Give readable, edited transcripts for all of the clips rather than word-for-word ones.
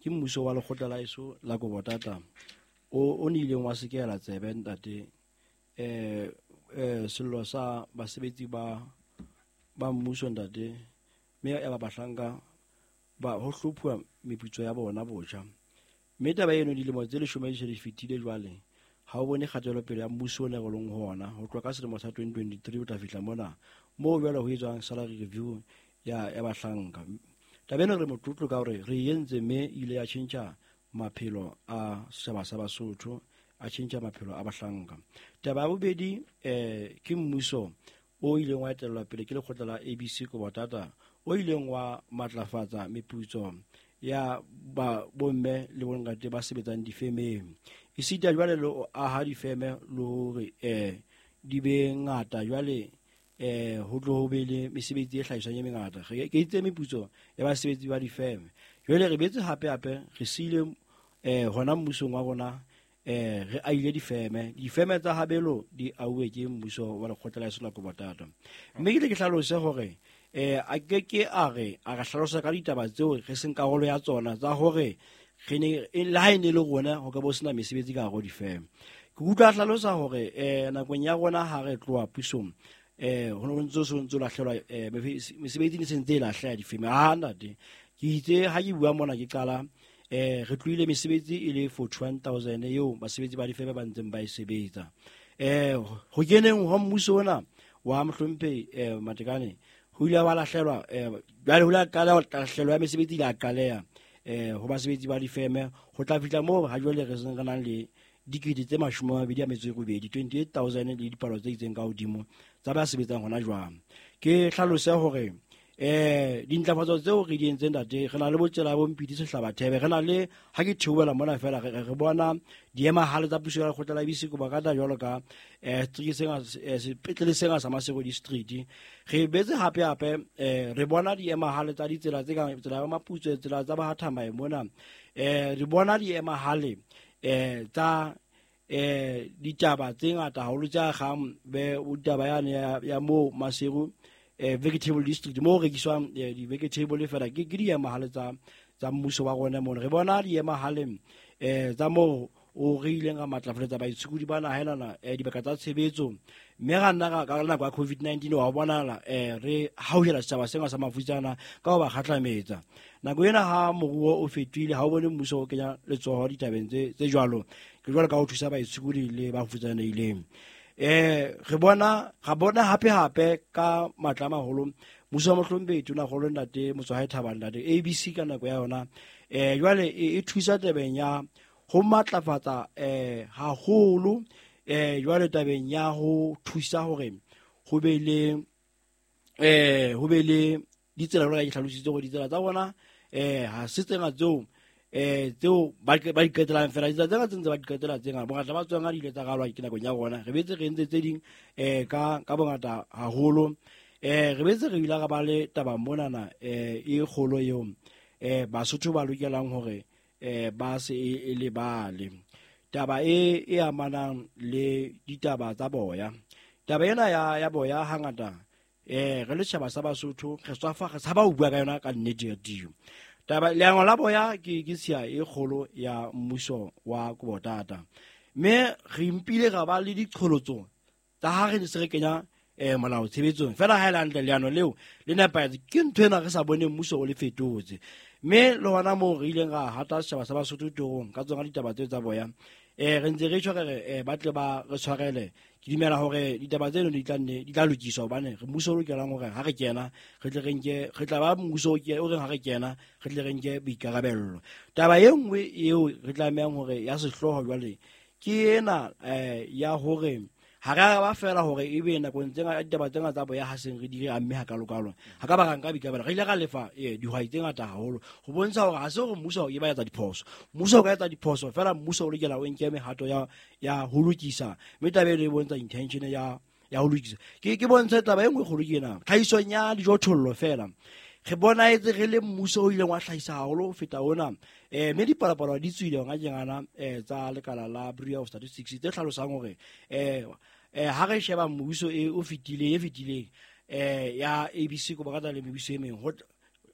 ke mmuso wa lekgotla la eso la Kobotata o nileng wa sekela tsebe ntate sello sa basebetsi ba mmuso ntate me ya ba bahlanka ba ho hlophuwa meputso ya bona botjha mme taba eno dilemo tse 10 di fitile jwale ha o bone kgatelopele ya mmuso ne go leng hona ho tloka ka selemo sa 2023 o tla fihla mona mo jwale ho etswang salary review ya bahlanka. Taba eno re motlotlo ka hore re yentse me ile ya tjhentjha maphelo a setjhaba sa Basotho a tjhentjha maphelo a bahlanka. Taba ya bobedi ke mmuso o ileng wa etellwa pele ke lekgotla la ABC Kobotata o ileng wa matlafatsa meputso ya bomme le bontate ba sebetsang difemeng esita jwale le aha difeme le hore di be ngata jwale ho tlo ho be le mesebetsi e hlahiswang e mengata ke itse meputso ya basebetsi ba difeme jwale re betse hape re sile hona mmusong wa rona re a ile difeme tsa habelo di auwe ke mmuso wa lekgotla la Sela Kobotata mme ke hlalosa hore a ke a ga hlalosa ka ditaba tseo re seng karolo ya tsona tsa hore re ne le ha ine le rona ho ka bo sena mesebetsi ka go difeme ke utlwa hlalosa hore nakong ya rona ha re tloa pusong ho no ntse so ntse la hlelwa mesebetsi ni sentse la hlaya difeme ha ntate ke itse ha ke bua mona ke qala re tluile mesebetsi ile 41000 eo basebetsi ba difeme ba ntseng ba e sebetsa ho keneng ho mmuso ona wa Mohlomphehi Matekane ho ile ba lahlelwa jwale ho la qala hlelo ya mesebetsi la qaleha ho basebetsi ba difeme ho tla fihla mo ha jwale re seng renang le dikete tse 28000 le dipalo tse itseng ka hodimo tsa ba sebetsang hona jwang ke hlalosa hore dintlafatso tseo re di entseng ntate re na le botsela bo mpidi sehlabathebe re na le ha ke theoela mona fela re bona diemahale tsa puso ya lekgotla la ABC Kobotata jwalo ka sepetlele senga sa Masego district re betse hape re bona diemahale tsa ditsela tse kang tsela ya Maputso tsela tsa Bahathamae mona re bona diemahale tsa ditaba tse ngata haholo tsa gang be utaba ya mo Masego vegetable district mo rekiswang di vegetable fela ke diemahale tsa mmuso wa rona mona re bona diemahale tsa mo o re ileng ga matlafatsa ba itshukudi bana helana dibaka tsa tshebetso mme ga nna ka nako ya COVID-19 wa bona re hauhela setjhaba senga sa mafutsana ka ho ba khatlametsa nako ena ha moruo o fetile ha o bone mmuso o kenya letsoho ditabeng tse jwalo ke jwalo ka ho thusa ba itshukudi le ba futsanehileng re bona hape ka matla maholo mmuso wa Mohlomphehi tona go ntate Motswagai Thabang ntate ABC ka nako ya yona jwale e thusa tabeng ya ho matlafatsa haholo jwale tabeng ya ho thusa hore ho be le ditsela le ga hlalosetsa go ditsela tsa bona ha se tsenga tseo ba diketelang fela ditsa tse tse ba diketela tsenga bongata ba tswang a di ile tsa galwa ke nakong ya rona re betse re ntse tse ding ka bongata haholo re betse re ile ga ba le taba monana e kgolo eo Basotho ba lokelang hore ba se e lebale taba e amanang le ditaba tsa boya taba ena ya boya hangata re le tjhaba sa Basotho re swafa re sa ba bua ka yona ka nnete ya dio taba leango la boya ke sia e kgolo ya mmuso wa Kobotata mme re impile ga ba le diqholotso tsa ha re se re kenya molao tshebetsong fela ha ile leano leo le nepahetse ke ntho ena re sa bone mmuso o le fetotse mme le hona mo re ileng ga hata setjhaba sa Basotho torong ka tsona ditaba tse tsa boya re ntse re tshwara ba tle ba re tshwarele ke dimela hore ditaba tseno di tla lokiswa hobane re mmuso o lokelang hore ha re kena re tla ba mmuso o re ha re kena re tle re nke boikarabello taba e nngwe eo re tlamehang hore ya sehloho jwale ke ena ya hore ha ra ba fela hore ebe nakong tse ditaba tse ngata tsa boya ha seng re di amme ha kalokalo ha ka ba ga nka boikarabello re ile ga lefa dihwai tse ngata haholo go bontsha hore ha se gore mmuso e ba etsa diphoso mmuso o ka etsa diphoso fela mmuso o lokela o nke mehato ya ho lokisa mme tabe e bontsha intention ya ho lokisa ke bontsha taba e nngwe kgolo ke ena tlhahiso ya dijothollo fela re bona etse re le mmuso o ile wa hlahisa haholo ho feta ona mme dipalapalo di tswile nga jengana tsa lekala la Bureau of Statistics tse hlalosang hore ha re sheba mmuso e fetileng ya ABC Kobotata le mebuso e meng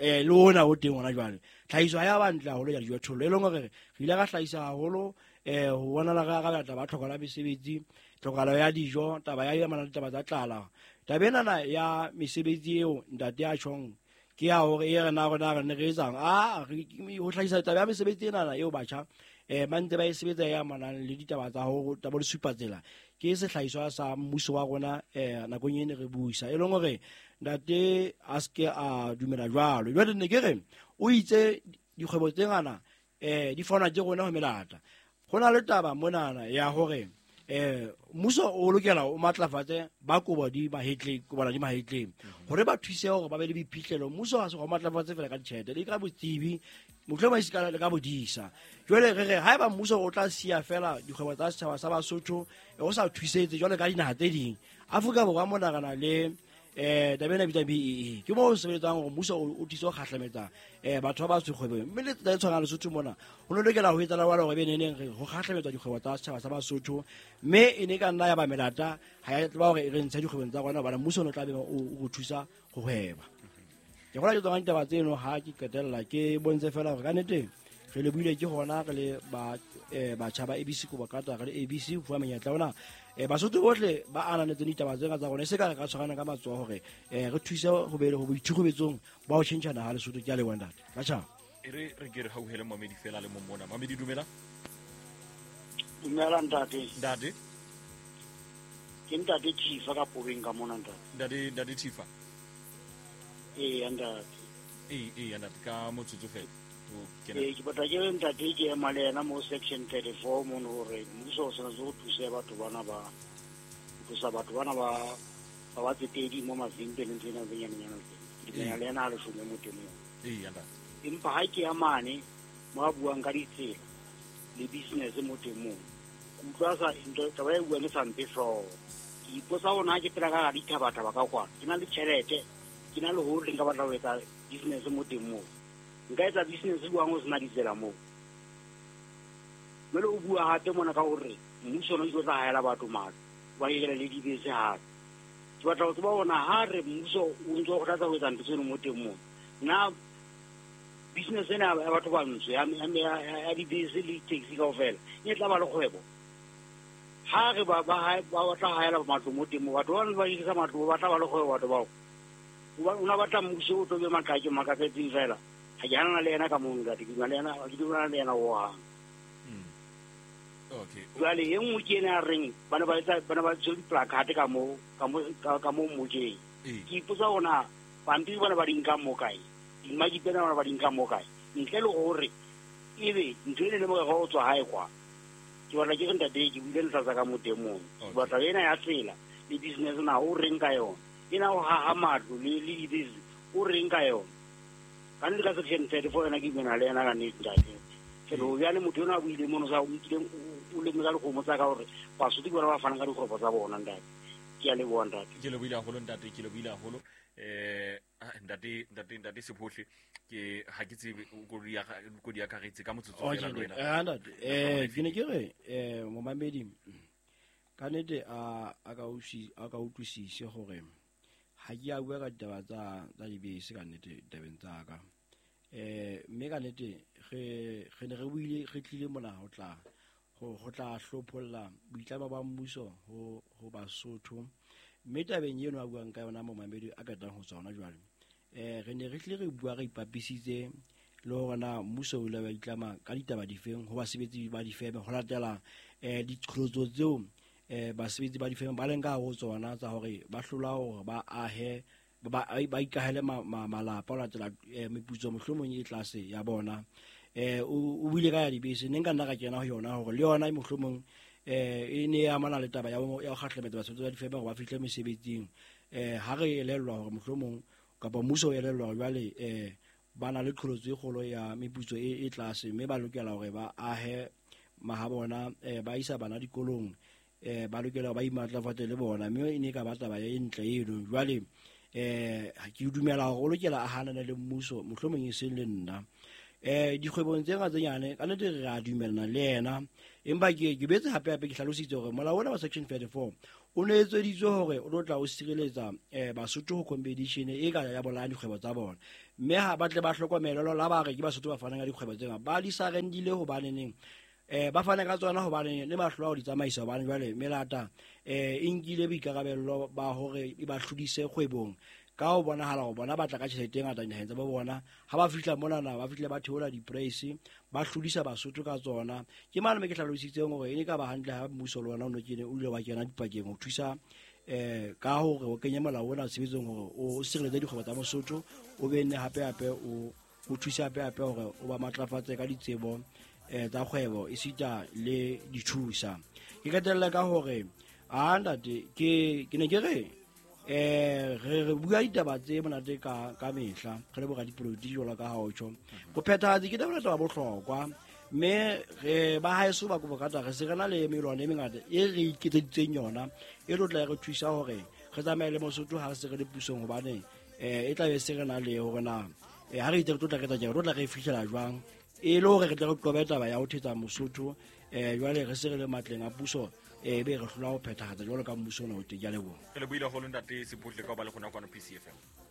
le ona o teng ona jwale tlhahiso ha ya ba ntle haholo ya dijothollo e leng hore re ile ka hlahisa haholo ho bona la ga taba tlhokala mesebetsi tlhokalo ya dijo taba ya mana taba tsa tlala taba ena ya mesebetsi eo ntate a tjhong ke ya hore e re na rona re ne re etsang ho hlahisa taba ya mesebetsi ena eo batjha ba ntse ba e sebetsa ya manang le ditaba tsa ho taba le supatsela ke sehlahiswa sa mmuso wa rona nakong ene re buisa e leng hore ntate a ske a dumela jwalo jwale ne ke re o itse dikgwebo tse ngana di fauna tse rona ho melata go na le taba monana ya hore mmuso o lokela o matlafatse ba kobo di mahetleng hore ba thuse hore ba be le boiphihlelo mmuso ha se go matlafatse fela ka ditjhelete le ka botsebi motho ba isikala le ka bodisa jwale re ha ba mmuso o tla sia fela dikgwebo tsa setjhaba sa Basotho o sa thusetse jwale ka dinaha tse ding Afrika Borwa mona kana le tabena bitsa BEE ke mo sebetsang go mmuso o tiso kgahlametsa batho ba se kgwebo mme le tsa tshwana le Lesotho mona ho no lekela ho etsa wala go beneneng go kgahlametsa dikgwebo tsa setjhaba sa Basotho mme e ne ka nna ya ba melata ha ya tla hore e re ntsha dikgwebo tsa rona bana mmuso no tla be o thusa go hweba ke gola ke tsona ditaba tseno ha ke qetella ke bonze fela gore ka nete re le buile ke gona re le ba tshaba ABC go bakata re le ABC go fa menyetla ona Basotho bohle ba ananetse ditaba tse tsa rona se ka re ka tshwarana ka matsoho hore re thuse go be le go boithugobetsong ba ho tshentshana ha Lesotho ke a le wanda ka tshaba re ke re hauhele Mamedi fela le mmona Mamedi dumela ntate ke ntate Thifa ka Pobeng ka mona ntate Thifa ntate ka motsotso fela ke batla ke ntate ke ema le ena mo section 34 mo hore mmuso o sena go thusa batho bana ba ba tsetedi mo mavimpeleng tsena tse nyanyana ke le ena le shome mo teng empa ha ke ya mane mo a buang ka ditsela le business mo teng mo utlwa sa into taba e buang sa mpe fro ke ipotsa bona ke pela ka dithabataba ka kwa ke na le tšhelete ke na le ho re nka batla ho etsa business mo teng mo nka etsa business buang o sena ditsela mo mele o bua hape mona ka hore mmuso no itlo tla haela batho matlo ba ile le dibese ha ke batla go tseba bona ha re mmuso o ntse go tlatsa go etsa ntse mo teng mo na business ena ya batho ba ntse ya dibese le taxi ka ofela e tla ba le kgwebo ha re ba tla haela matlo mo teng mo batho ba ikisa matlo ba tla ba le kgwebo batho bao una batla mmuso o tobe makake makaketseng fela ha jana le ena ka monga ke dula le ena wa okay jwale e nngwe ke ena reng bana ba tso placard ka mo mojeng ke ipotsa ona pampi bana ba dinka mo kae imagi pena bana ba dinka mo kae ntle le gore ebe ntwe le mo go tswa hae kwa ke batla ke ntate ke bile ntsa ka mo temong ke batla ena ya tsela le business na o reng ka yona ena o ha matlo le business o reng ka yona kan le ka section 34 ena ke bona le ena ka ntate selo ya le motho ona a buile mono sa o nkileng o le mo ka go motsa ka hore Basotho bona ba fana ka dikgwebo tsa bona ntate ke a le bona ntate ke le buile haholo ntate ke le buile haholo ntate se phohle ke ha ke tsebe go di akaretsi ka motsotso fela lwena ntate ke ne ke re mo mamedi ka nete a ka utlwisise gore ha ke a bua ka ditaba tsa dibese ka nete tabeng tsa ka mme ka nete re ne re buile re tlile mona ho tla hlopholla boitlamo ba mmuso ho Basotho mme tabeng eno a buang ka yona mo mamedi a ka tlang ho tsona jwale re ne re tlile re bua re ipapisitse le hona mmuso o ile ba itlama ka ditaba difeng ho basebetsi ba difeme ho latela ditlhotso tseo basebetsi ba difeme ba leng ka ho tsona tsa hore ba hlola hore ba ahe ba ikahele malapa o latela meputso mohlomong e tlase ya bona o buile ka ya dibese ne nka nna ka kena ho yona hore le yona mohlomong e ne ya amana le taba ya go kgahlametsa basebetsi ba difeme go ba fihle mesebetsing ha re elellwa hore mohlomong kapa mmuso o elellwa hore jwale ba na le tlholotso e kgolo ya meputso e tlase mme ba lokela hore ba ahe mahabona ba isa bana dikolong ba lokela ba imatlafatse le bona mme e ne ka ba taba ya ntle eno jwale ke dumela hore o lokela a hanana le mmuso mohlomong e seng le nna dikgwebong tse ngatsenyane ka nnete re a dumellana le yena, empa ke betse hape ke hlalositse hore molao ona wa section 34 o ne etseditswe hore o tlo tla o sireletsa Basotho ho competition e ka ya bolayang dikgwebo tsa bona, mme ha ba tle ba hlokomelelo la ba re ke Basotho ba fanang ka dikgwebo tsena ba di sarendile hobaneneng ba fana ka tsona hobane le mahlo a di tsamaisa hobane jwale melata e nkile boikarabello ba hore e ba hlodise kgwebong ka ho bonahala hore bona ba tla ka tjhelete e ngata dinaheng tsa bona, ha ba fihla monana ba fihle ba theola di-price ba hlodisa Basotho ka tsona. Ke mane me ke hlalositseng hore e ne ka ba hantle ha mmuso le ona o no kene o ile wa kena dipakeng ho thusa ka hore o kenye molao ona sebetsong hore o sireletse dikgwebo tsa Mosotho, o benne hape o thusa hape hore o ba matlafatse ka ditsebo tsa kgwebo e sita le dithusa. Ke qetella ka hore ntate ke ne ke re bua ditaba tse monate ka mehla re le bo radipolotiki jwalo ka ha o tjho go phethahatsi ke taba ba bohlokwa, mme ba haeso ba kobokata re se rena le melwane e mengata e re iketseditseng yona e tlo tla re thusa hore re tsamaye le Mosotho ha re se re le pusong, hobane e tla be se rena le hore na ha re itse re tlo tla re fihlela jwang e le hore re tle re qobe taba ya ho thetsa Mosotho jwale re se re le matleng a puso be re hlola ho phethahatsa jwalo ka mmuso ona o te. Ke a leboha. Ke le buile go le ntate Sepotle ka ba le gona kwa PCFM.